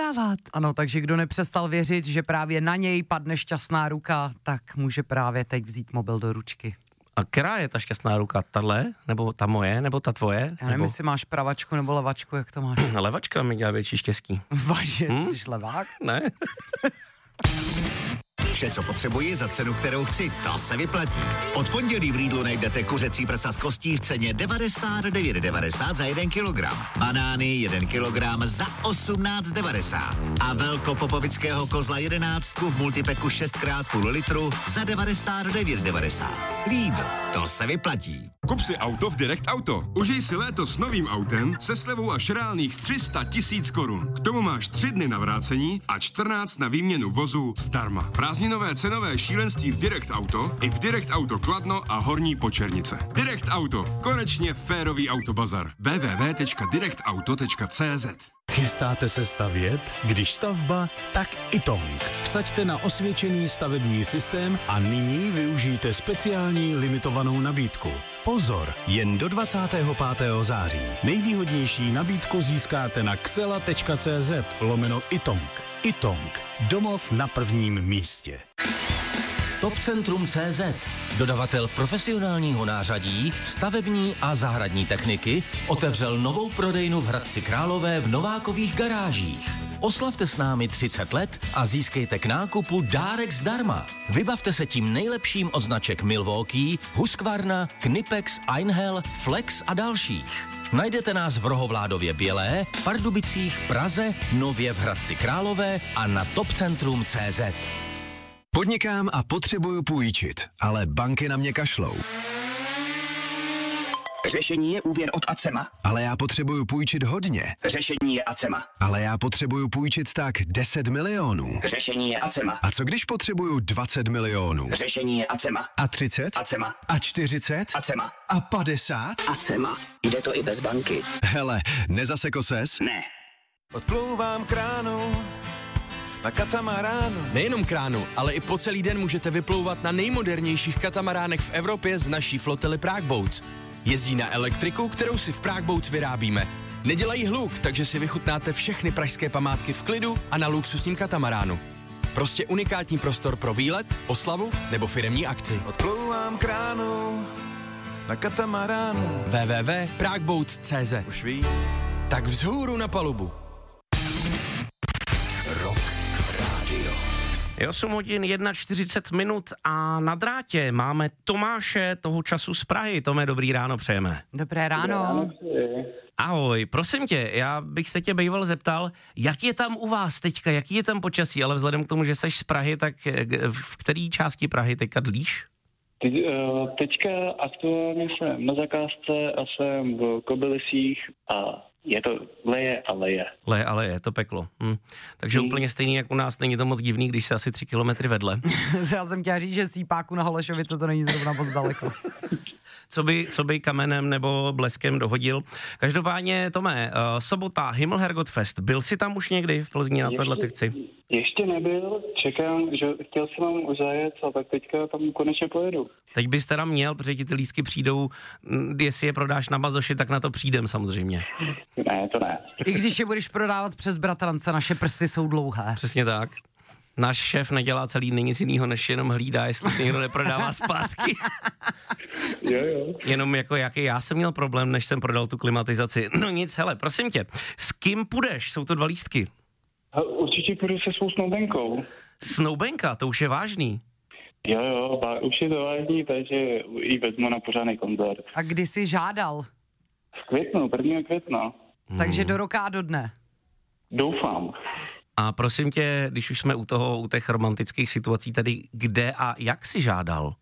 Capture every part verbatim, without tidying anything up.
prodávat. Ano, takže kdo nepřestal věřit, že právě na něj padne šťastná ruka, tak může právě teď vzít mobil do ručky. A která je ta šťastná ruka? Tahle? Nebo ta moje? Nebo ta tvoje? Já nevím, nebo... jestli máš pravačku nebo levačku, jak to máš. Levačka mi dělá větší štěstí. Vážně, hm? jsi levák? Ne. Vše, co potřebuji za cenu, kterou chci, to se vyplatí. Od pondělí v Lidlu najdete kuřecí prsa z kostí v ceně devadesát devět devadesát za jeden kilogram. Banány jeden kilogram za osmnáct devadesát. A velkopopovického kozla jedenáctku v multipeku šest krát půl litru za devadesát devět devadesát. Lidl, to se vyplatí. Kup si auto v Direct Auto. Užij si léto s novým autem se slevou až reálných tři sta tisíc korun. K tomu máš tři dny na vrácení a čtrnáct na výměnu vozu zdarma. Prázdninové cenové šílenství v Direct Auto i v Direct Auto Kladno a Horní Počernice. Direct Auto. Konečně férový autobazar. w w w tečka direct auto tečka c z. Chystáte se stavět? Když stavba, tak iTonk. Vsaďte na osvědčený stavební systém a nyní využijte speciální limitovanou nabídku. Pozor, jen do dvacátého pátého září. Nejvýhodnější nabídku získáte na xela tečka c z lomeno iTonk. iTonk. Domov na prvním místě. Topcentrum tečka cé zet, dodavatel profesionálního nářadí, stavební a zahradní techniky, otevřel novou prodejnu v Hradci Králové v Novákových garážích. Oslavte s námi třicet let a získejte k nákupu dárek zdarma. Vybavte se tím nejlepším od značek Milwaukee, Husqvarna, Knipex, Einhell, Flex a dalších. Najdete nás v Rohovládově Bělé, Pardubicích, Praze, nově v Hradci Králové a na topcentrum tečka cé zet. Podnikám a potřebuju půjčit, ale banky na mě kašlou. Řešení je úvěr od Acema. Ale já potřebuju půjčit hodně. Řešení je Acema. Ale já potřebuju půjčit tak deset milionů. Řešení je Acema. A co když potřebuju dvacet milionů? Řešení je Acema. A třicet? Acema. A čtyřicet? Acema. A padesát? Acema. Jde to i bez banky. Hele, nezaseko ses? Ne. Odplouvám kránu na katamaránu. Nejenom kránu, ale i po celý den můžete vyplouvat na nejmodernějších katamaránech v Evropě z naší flotily Prague Boats. Jezdí na elektriku, kterou si v Prague Boats vyrábíme. Nedělají hluk, takže si vychutnáte všechny pražské památky v klidu a na luxusním katamaránu. Prostě unikátní prostor pro výlet, oslavu nebo firemní akci. Odplouvám kránu na katamaránu. w w w tečka prague boats tečka cé zet. Už ví. Tak vzhůru na palubu. Je osm hodin čtyřicet jedna minut a na drátě máme Tomáše, toho času z Prahy. Tome, dobrý ráno přejeme. Dobré ráno. Ahoj, prosím tě, já bych se tě býval zeptal, jak je tam u vás teďka, jaký je tam počasí, ale vzhledem k tomu, že jsi z Prahy, tak v který části Prahy teďka dlíš? Teď, teďka aktuálně jsem na zakázce a jsem v Kobylisích a je to leje a leje. Leje a leje, to peklo. Hm. Takže hmm. úplně stejný jak u nás, není to moc divný, když se asi tři kilometry vedle. Já jsem chtěla říct, že Sípáku na Holešovice to není zrovna moc daleko. Co by, co by kamenem nebo bleskem dohodil. Každopádně, Tome, uh, sobota, Himmelherrgottfest, byl jsi tam už někdy v Plzni na této lekci? Ještě nebyl, čekám, že chtěl jsem vám už zajet, a tak teďka tam konečně pojedu. Teď bys teda měl, protože ti ty lístky přijdou, jestli je prodáš na Bazoši, tak na to přijdem samozřejmě. Ne, to ne. I když je budeš prodávat přes bratrance, naše prsty jsou dlouhé. Přesně tak. Náš šéf nedělá celý dny nic jinýho, než jenom hlídá, jestli si někdo neprodává zpátky. Jo, jo. Jenom jako jaký já jsem měl problém, než jsem prodal tu klimatizaci. No nic, hele, prosím tě, s kým půjdeš? Jsou to dva lístky. Určitě půjdu se svou snoubenkou. Snoubenka, to už je vážný. Jo, jo, už je to vážný, takže ji vezmu na pořádný koncert. A kdy jsi žádal? V květnu, prvního května. Hmm. Takže do roka a do dne. Doufám. A prosím tě, když už jsme u toho, u těch romantických situací, tady kde a jak jsi žádal?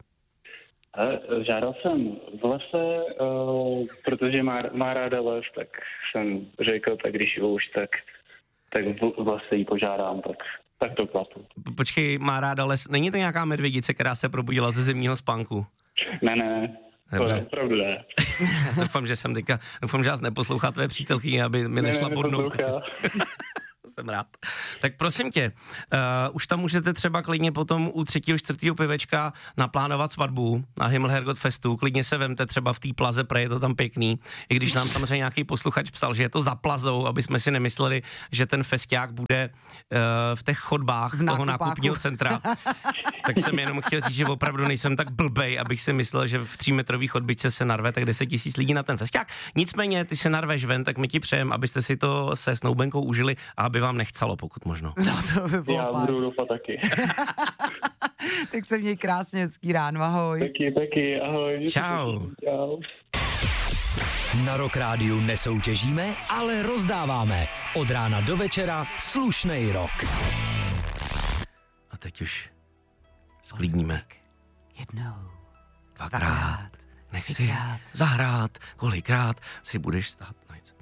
Žádal jsem v lese, uh, protože má, má ráda les, tak jsem řekl, tak když už, tak, tak v, v lese jí požádám, tak, tak to klapnu. Počkej, má ráda les, není to nějaká medvědice, která se probudila ze zimního spánku? Ne, ne, Dobře. To je opravdu ne. doufám, že jsem teďka, doufám, že vás neposlouchá tvé přítelkyně, aby mi nešla ne, pod nout. jsem rád. Tak prosím tě, uh, už tam můžete třeba klidně potom u třetího, čtvrtého pivečka naplánovat svatbu na Himmelhergot Festu, klidně se vemte třeba v té plaze, protože je to tam pěkný, i když nám samozřejmě nějaký posluchač psal, že je to za plazou, aby jsme si nemysleli, že ten festiák bude uh, v těch chodbách v toho nákupního centra. Tak jsem jenom chtěl říct, že opravdu nejsem tak blbej, abych si myslel, že v třímetrový chodbičce se narve tak deset tisíc lidí na ten festiák. Nicméně, ty se narveš ven, tak my ti přejem, abyste si to se snoubenkou užili a aby vám nechcelo, pokud možno. No to by bylo Já fajn. budu doufat taky. Tak se měj krásně, hezký ráno, ahoj. Taky, taky, ahoj. Čau. Čau. Na Rock Rádiu nesoutěžíme, ale rozdáváme. Od rána do večera slušnej rock. A teď už sklidníme. Jednou. Dvakrát. Nech si zahrát, kolikrát si budeš stát. No,